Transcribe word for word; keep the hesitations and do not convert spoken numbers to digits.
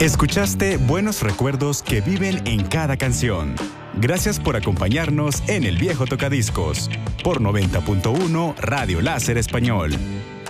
Escuchaste buenos recuerdos que viven en cada canción. Gracias por acompañarnos en El Viejo Tocadiscos por noventa punto uno Radio Láser Español.